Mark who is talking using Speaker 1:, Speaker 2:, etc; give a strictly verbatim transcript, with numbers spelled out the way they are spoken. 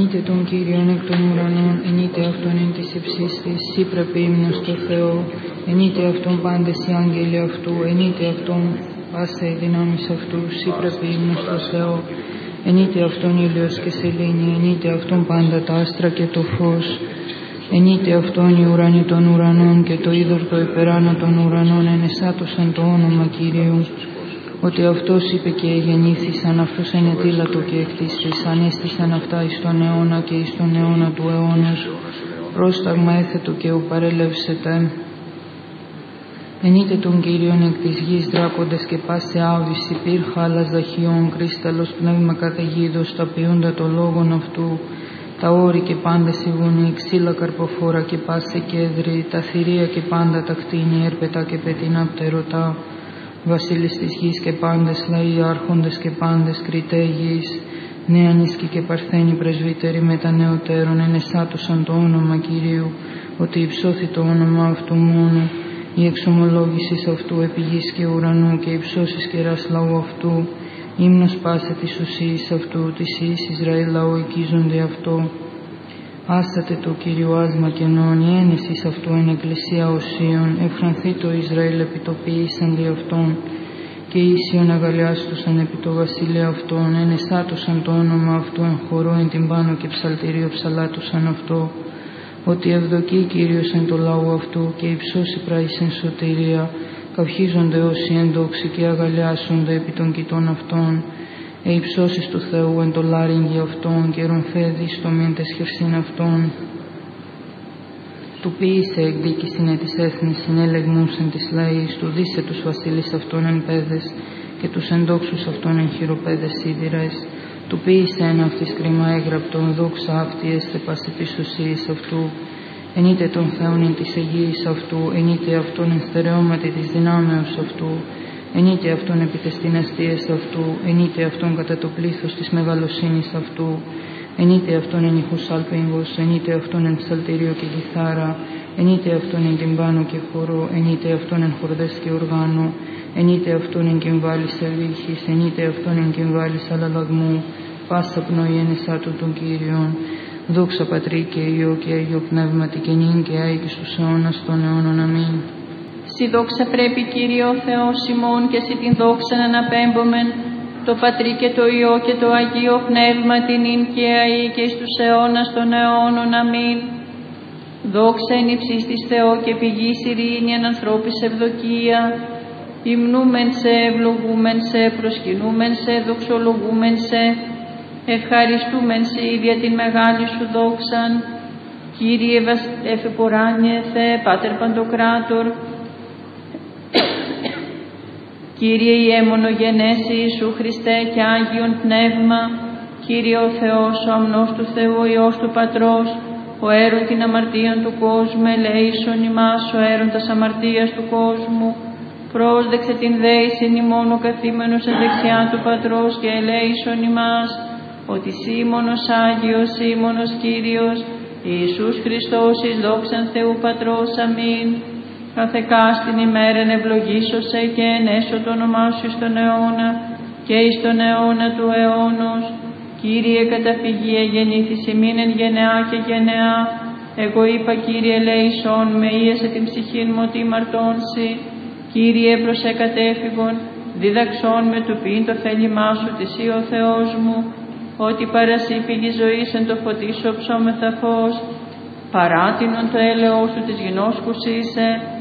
Speaker 1: Ενείτε τον Κύριον εκ των ουρανών, ενείτε Αυτόν εν της υψής της, σύ πρέπει ύμνος στο Θεό. Ενείτε Αυτόν πάντες οι άγγελοι Αυτού, ενείτε Αυτόν πάσα οι δυνάμεις Αυτού, σύ πρέπει ύμνος στο Θεό. Ενείτε Αυτόν ήλιος και σελήνη, ενείτε Αυτόν πάντα τα άστρα και το φως. Ενείτε Αυτόν οι ουρανοί των ουρανών και το είδωρ το υπεράνω των ουρανών, ενεσάτωσαν το όνομα Κυρίου. Ότι Αυτός είπε και γεννήθησαν, Αυτός ενετήλατο και εκτίστης, ανέστησαν αυτά εις τον αιώνα και εις τον αιώνα του αιώνος. Πρόσταγμα έθετο και ου παρέλευσετε. Ενείτε τον Κύριον εκ της γης δράκοντες και πάσε άβυση, πυρ χάλας δαχιών, κρίσταλος πνεύμα καταιγίδος, τα ποιούντα το λόγον αυτού. Τα όρη και πάντα σιγούνι, ξύλα καρποφόρα και πάσε κέδρη, τα θηρία και πάντα τα κτίνη, έρπετα και πετεινά πτερωτά. Βασίλης της γης και πάντες λαοί, άρχοντες και πάντες κριτέ γης, νέανισκοι και παρθένοι πρεσβύτεροι μετά νεωτέρων, ενεσάτωσαν το όνομα Κυρίου, ότι υψώθη το όνομα αυτού μόνο, η εξομολόγησης αυτού επί γης και ουρανού και υψώσεις κεράς λαού αυτού, ύμνος πάσε της ουσίας αυτού, της ιης Ισραήλ λαού οικίζονται αυτό. Άσατε το Κύριο άσμα κενών, η ένεσης αυτού εν εκκλησία οσίων, ευχρανθεί το Ισραήλ επί το ποιήσαν δι' αυτόν, και ίσιον αγαλιάστουσαν επί το βασίλειο αυτόν, ενεσάτωσαν το όνομα αυτού εν χορό εν την πάνω και ψαλτηρίο ψαλάτουσαν αυτό, ότι ευδοκεί Κύριος εν το λαό αυτού και υψώσει πράης εν σωτηρία, καυχίζονται όσοι εν δόξη και αγαλιάσονται επί των κοιτών αυτών, ε υψώσεις του Θεού εν το λάριγγι αυτών και ρομφέδι στο μήν τες χερσίν αυτών. Του ποιήσε εκδίκησιν ε της έθνης συνέλεγμους εν της λαής, του δίσε τους βασίλεις αυτών εν πέδες και τους εντόξους αυτών εν χειροπέδες σίδηρες. Του ποιήσε εν αυτής κρίμα έγραπτον, δόξα αυτή έστε πάση της ουσίας αυτού. Ενείτε τον Θεόν εν της αιγύης αυτού, ενείτε Αυτόν εν στερεώματι της δυνάμεως αυτού. Ενείτε Αυτόν επί τες δυναστείες αυτού, ενείτε Αυτόν κατά το πλήθος της μεγαλοσύνης αυτού, ενείτε Αυτόν εν ηχούς άλπιγγος, ενείτε Αυτόν εν ψαλτήριο και κιθάρα, ενείτε Αυτόν εν τυμπάνο και χορό, ενείτε Αυτόν εν χορδές και οργάνου, ενείτε Αυτόν εν κυμβάλης ερβήχης, ενείτε Αυτόν εν κυμβάλης αλλαλαγμού, πάσα πνοή ενεσάτου των Κύριων. Δόξα Πατρί και Υιό και Αγίο Πνεύματι και νυν και άη και στους αιώνας των αιώνων. Αμήν.
Speaker 2: Συ δόξα πρέπει Κύριε ο Θεός ημών και συ την δόξα να αναπέμπομεν, το Πατρί και το Υιό και το Αγίο Πνεύμα την νυν και αεί και στους αιώνας των αιώνων. Αμήν. Δόξα εν υψής της Θεό και πηγής ειρήνη εν ανθρώπης ευδοκία, υμνούμεν σε, ευλογούμεν σε, προσκυνούμεν σε, δοξολογούμεν σε, ευχαριστούμεν σε ίδια την μεγάλη σου δόξαν. Κύριε Εφεποράνιε Θεέ, Πάτερ Παντοκράτορ, Κύριε Ιέμονο Γενέση Ιησού Χριστέ και Άγιον Πνεύμα, Κύριε ο Θεός, ο αμνός του Θεού, ο Υιός του Πατρός, ο έρων την αμαρτίαν του κόσμου, ελέησον ημάς, ο έρων τας αμαρτίας του κόσμου, πρόσδεξε την δέησιν ημών ο καθήμενος εν δεξιά του Πατρός και ελέησον ημάς, ότι σήμωνος Άγιος, σήμωνος Κύριος, Ιησούς Χριστός εις δόξαν Θεού Πατρός. Αμήν. Καθεκάστην ημέραν ευλογήσωσε και ενέσω το όνομά σου εις τον αιώνα και εις τον αιώνα του αιώνος. Κύριε καταφυγία γεννήθης ημίν εν γενεά και γενεά. Εγώ είπα Κύριε ελέησον με, ίεσε την ψυχήν μου ότι μαρτώνσει. Κύριε προσέ κατέφυγον, δίδαξόν με του ποιήν το θέλημά σου της ή ο Θεός μου, ότι παρασύ πηγή ζωής εν το φωτίσο ψώμεθα φως, παράτινον το έλεος σου της γινώσκους είσαι,